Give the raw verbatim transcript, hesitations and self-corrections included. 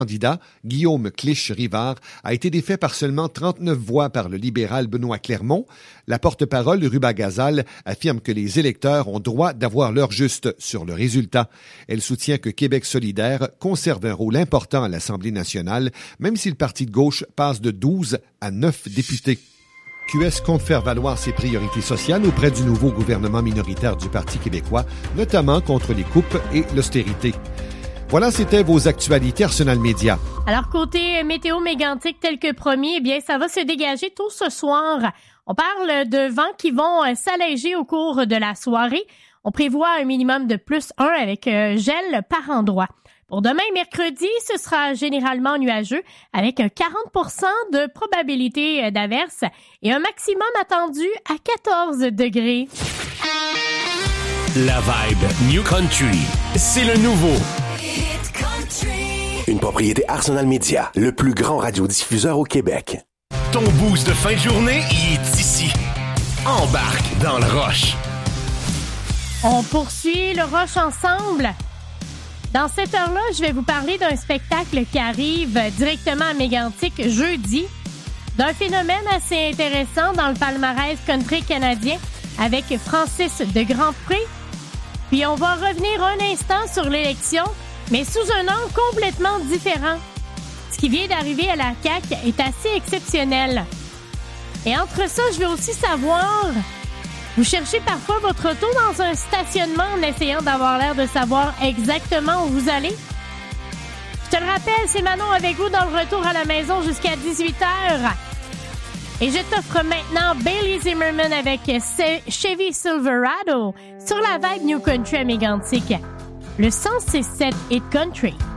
candidat, Guillaume Clich-Rivard, a été défait par seulement trente-neuf voix par le libéral Benoît Clermont. La porte-parole, Ruba Gazal, affirme que les électeurs ont droit d'avoir l'heure juste sur le résultat. Elle soutient que Québec solidaire conserve un rôle important à l'Assemblée nationale, même si le parti de gauche passe de douze à neuf députés. Q S compte faire valoir ses priorités sociales auprès du nouveau gouvernement minoritaire du Parti québécois, notamment contre les coupes et l'austérité. Voilà, c'était vos actualités Arsenal Média. Alors, côté météo mégantique tel que promis, eh bien, ça va se dégager tôt ce soir. On parle de vents qui vont s'alléger au cours de la soirée. On prévoit un minimum de plus un avec euh, gel par endroit. Pour demain, mercredi, ce sera généralement nuageux avec un quarante pour cent de probabilité d'averse et un maximum attendu à quatorze degrés. La vibe New Country, c'est le nouveau. Une propriété Arsenal Media, le plus grand radiodiffuseur au Québec. Ton boost de fin de journée, il est ici. Embarque dans le Rush. On poursuit le Rush ensemble. Dans cette heure-là, je vais vous parler d'un spectacle qui arrive directement à Mégantic jeudi, d'un phénomène assez intéressant dans le palmarès country canadien avec Francis de Grandpré. Puis on va revenir un instant sur l'élection, mais sous un angle complètement différent. Ce qui vient d'arriver à la C A Q est assez exceptionnel. Et entre ça, je veux aussi savoir, vous cherchez parfois votre auto dans un stationnement en essayant d'avoir l'air de savoir exactement où vous allez? Je te le rappelle, c'est Manon avec vous dans le retour à la maison jusqu'à dix-huit heures. Et je t'offre maintenant Bailey Zimmerman avec Chevy Silverado sur la vibe New Country à Mégantic. Le cent six sept Hit Country.